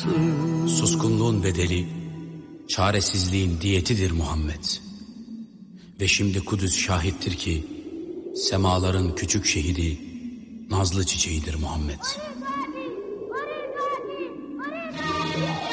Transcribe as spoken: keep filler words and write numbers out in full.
Suskunluğun bedeli, çaresizliğin diyetidir Muhammed. Ve şimdi Kudüs şahittir ki, semaların küçük şehidi, nazlı çiçeğidir Muhammed.